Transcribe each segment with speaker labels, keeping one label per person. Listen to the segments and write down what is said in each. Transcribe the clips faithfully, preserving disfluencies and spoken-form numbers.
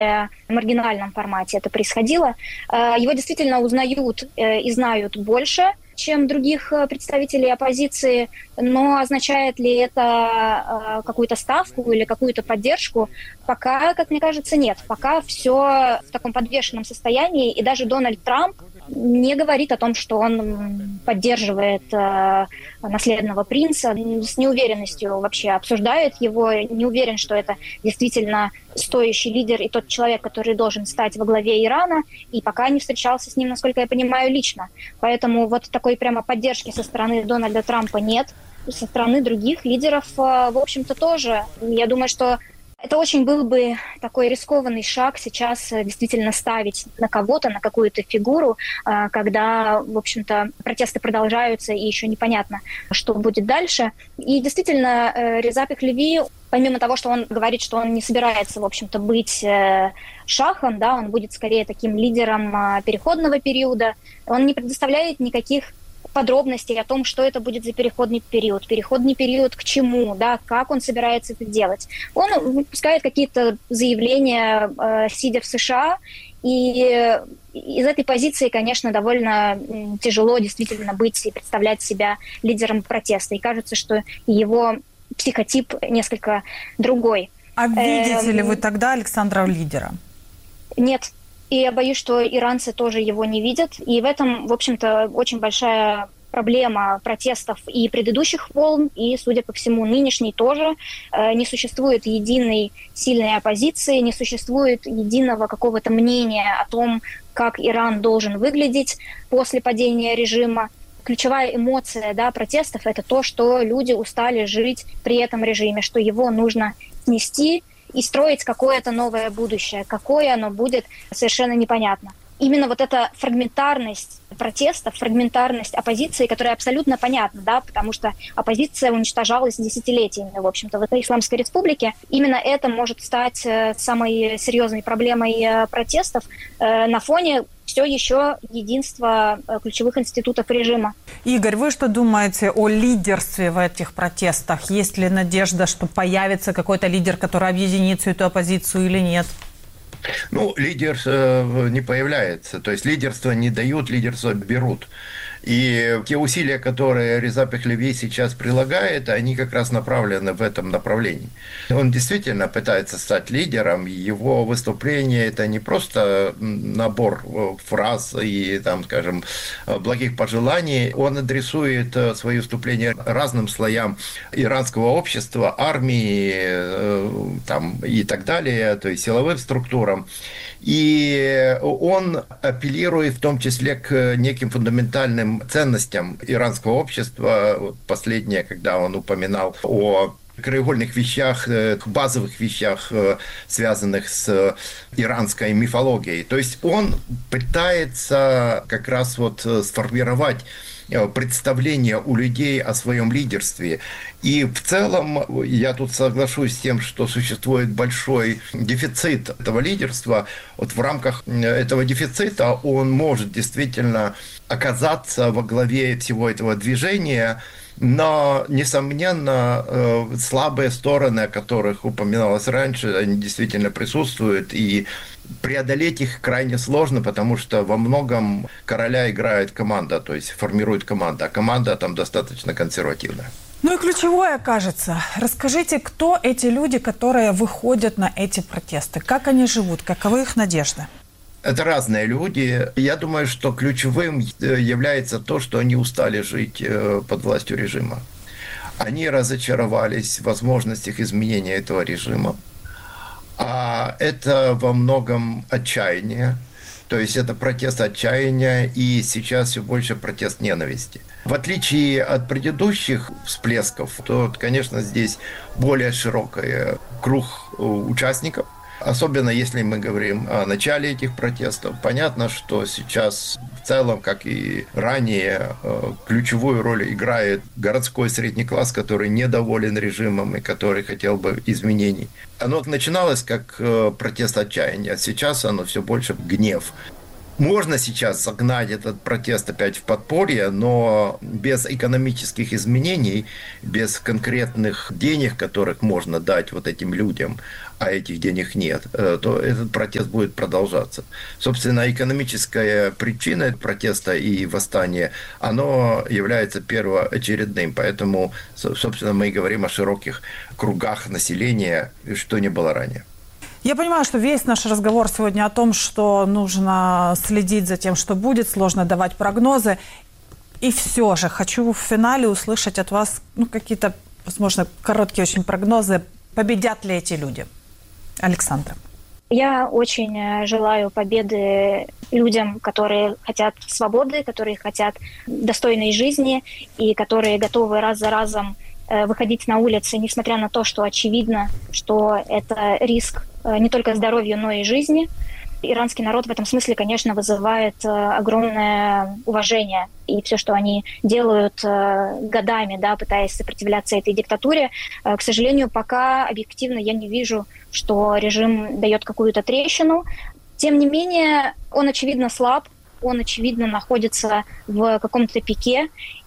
Speaker 1: маргинальном формате это происходило. Его действительно узнают и знают больше, чем других представителей оппозиции, но означает ли это какую-то ставку или какую-то поддержку, пока, как мне кажется, нет. Пока все в таком подвешенном состоянии, и даже Дональд Трамп не говорит о том, что он поддерживает э, наследного принца, с неуверенностью вообще обсуждает его, не уверен, что это действительно стоящий лидер и тот человек, который должен стать во главе Ирана, и пока не встречался с ним, насколько я понимаю, лично. Поэтому вот такой прямо поддержки со стороны Дональда Трампа нет, со стороны других лидеров, э, в общем-то, тоже. Я думаю, что это очень был бы такой рискованный шаг сейчас действительно ставить на кого-то, на какую-то фигуру, когда, в общем-то, протесты продолжаются и еще непонятно, что будет дальше. И действительно, Реза Пехлеви, помимо того, что он говорит, что он не собирается, в общем-то, быть шахом, да, он будет скорее таким лидером переходного периода, он не предоставляет никаких подробностей о том, что это будет за переходный период, переходный период к чему, да, как он собирается это делать. Он выпускает какие-то заявления, э, сидя в США, и из этой позиции, конечно, довольно тяжело действительно быть и представлять себя лидером протеста. И кажется, что его психотип несколько другой.
Speaker 2: А видите э, ли вы тогда Александра лидера?
Speaker 1: Нет. И я боюсь, что иранцы тоже его не видят. И в этом, в общем-то, очень большая проблема протестов и предыдущих волн, и, судя по всему, нынешней тоже. Не существует единой сильной оппозиции, не существует единого какого-то мнения о том, как Иран должен выглядеть после падения режима. Ключевая эмоция, да, протестов – это то, что люди устали жить при этом режиме, что его нужно снести и строить какое-то новое будущее. Какое оно будет, совершенно непонятно. Именно вот эта фрагментарность протестов, фрагментарность оппозиции, которая абсолютно понятна, да, потому что оппозиция уничтожалась десятилетиями, в общем-то, в этой Исламской Республике. Именно это может стать самой серьезной проблемой протестов на фоне все еще единства ключевых институтов режима.
Speaker 2: Игорь, вы что думаете о лидерстве в этих протестах? Есть ли надежда, что появится какой-то лидер, который объединит всю эту оппозицию или нет?
Speaker 3: Ну, лидер э, не появляется. То есть лидерство не дают, лидерство берут. И те усилия, которые Реза Пехлеви сейчас прилагает, они как раз направлены в этом направлении. Он действительно пытается стать лидером. Его выступление – это не просто набор фраз и, там, скажем, благих пожеланий. Он адресует свои выступления разным слоям иранского общества, армии там, и так далее, то есть силовым структурам. И он апеллирует в том числе к неким фундаментальным ценностям иранского общества. Последнее, когда он упоминал о краеугольных вещах, базовых вещах, связанных с иранской мифологией. То есть он пытается как раз вот сформировать представление у людей о своем лидерстве. И в целом я тут соглашусь с тем, что существует большой дефицит этого лидерства. Вот в рамках этого дефицита он может действительно оказаться во главе всего этого движения. Но, несомненно, слабые стороны, о которых упоминалось раньше, они действительно присутствуют, и преодолеть их крайне сложно, потому что во многом короля играет команда, то есть формирует команда, а команда там достаточно консервативная.
Speaker 2: Ну и ключевое, кажется. Расскажите, кто эти люди, которые выходят на эти протесты? Как они живут? Каковы их надежды?
Speaker 3: Это разные люди. Я думаю, что ключевым является то, что они устали жить под властью режима. Они разочаровались в возможностях изменения этого режима. А это во многом отчаяние. То есть это протест отчаяния, и сейчас все больше протест ненависти. В отличие от предыдущих всплесков, то, конечно, здесь более широкий круг участников. Особенно если мы говорим о начале этих протестов. Понятно, что сейчас в целом, как и ранее, ключевую роль играет городской средний класс, который недоволен режимом и который хотел бы изменений. Оно начиналось как протест отчаяния, а сейчас оно все больше гнев. Можно сейчас загнать этот протест опять в подполье, но без экономических изменений, без конкретных денег, которых можно дать вот этим людям, а этих денег нет, то этот протест будет продолжаться. Собственно, экономическая причина протеста и восстания, оно является первоочередным. Поэтому, собственно, мы и говорим о широких кругах населения, что не было ранее.
Speaker 2: Я понимаю, что весь наш разговор сегодня о том, что нужно следить за тем, что будет, сложно давать прогнозы. И все же хочу в финале услышать от вас ну, какие-то, возможно, короткие очень прогнозы. Победят ли эти люди? Александра.
Speaker 1: Я очень желаю победы людям, которые хотят свободы, которые хотят достойной жизни и которые готовы раз за разом выходить на улицы, несмотря на то, что очевидно, что это риск не только здоровью, но и жизни. Иранский народ в этом смысле, конечно, вызывает огромное уважение. И все, что они делают годами, да, пытаясь сопротивляться этой диктатуре, к сожалению, пока объективно я не вижу, что режим дает какую-то трещину. Тем не менее, он, очевидно, слаб. Он, очевидно, находится в каком-то пике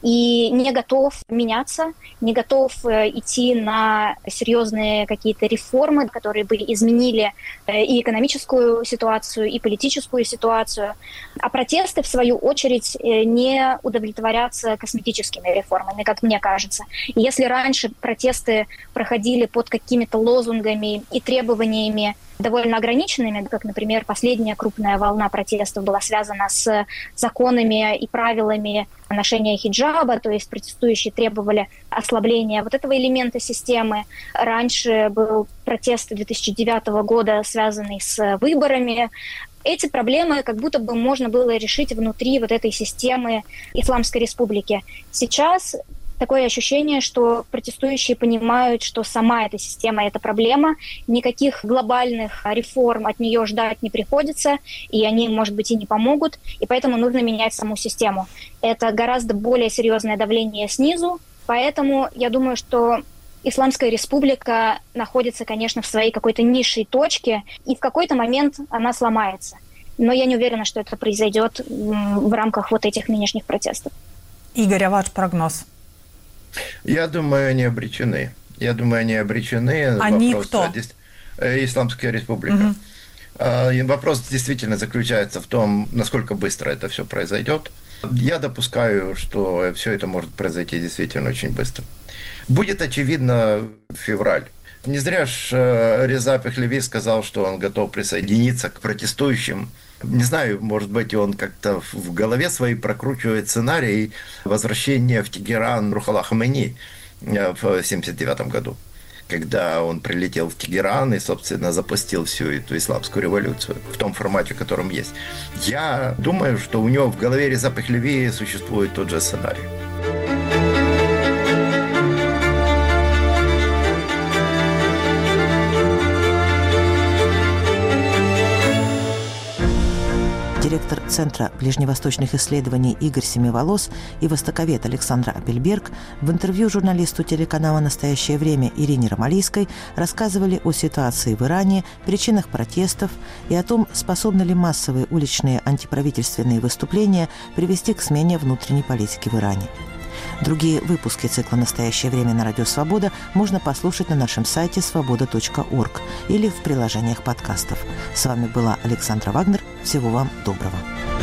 Speaker 1: и не готов меняться, не готов идти на серьезные какие-то реформы, которые бы изменили и экономическую ситуацию, и политическую ситуацию. А протесты, в свою очередь, не удовлетворятся косметическими реформами, как мне кажется. И если раньше протесты проходили под какими-то лозунгами и требованиями, довольно ограниченными, как, например, последняя крупная волна протестов была связана с законами и правилами ношения хиджаба, то есть протестующие требовали ослабления вот этого элемента системы. Раньше был протест две тысячи девятого года, связанный с выборами. Эти проблемы как будто бы можно было решить внутри вот этой системы Исламской Республики. Сейчас такое ощущение, что протестующие понимают, что сама эта система – это проблема, никаких глобальных реформ от нее ждать не приходится, и они, может быть, и не помогут, и поэтому нужно менять саму систему. Это гораздо более серьезное давление снизу, поэтому я думаю, что Исламская Республика находится, конечно, в своей какой-то низшей точке, и в какой-то момент она сломается. Но я не уверена, что это произойдет в рамках вот этих нынешних протестов.
Speaker 2: Игорь, а ваш прогноз?
Speaker 3: Я думаю, они обречены. Я думаю, они обречены.
Speaker 2: Они вопрос, кто?
Speaker 3: Исламская Республика. Угу. Вопрос действительно заключается в том, насколько быстро это все произойдет. Я допускаю, что все это может произойти действительно очень быстро. Будет очевидно февраль. Не зря же Реза Пехлеви сказал, что он готов присоединиться к протестующим. Не знаю, может быть, он как-то в голове своей прокручивает сценарий возвращения в Тегеран Рухалла Хомейни в семьдесят девятом году, когда он прилетел в Тегеран и, собственно, запустил всю эту исламскую революцию в том формате, в котором есть. Я думаю, что у него в голове Реза Пехлеви существует тот же сценарий.
Speaker 4: Директор Центра ближневосточных исследований Игорь Семиволос и востоковед Александра Апельберг в интервью журналисту телеканала «Настоящее время» Ирине Ромалийской рассказывали о ситуации в Иране, причинах протестов и о том, способны ли массовые уличные антиправительственные выступления привести к смене внутренней политики в Иране. Другие выпуски цикла «Настоящее время» на Радио Свобода можно послушать на нашем сайте свобода точка орг или в приложениях подкастов. С вами была Александра Вагнер. Всего вам доброго.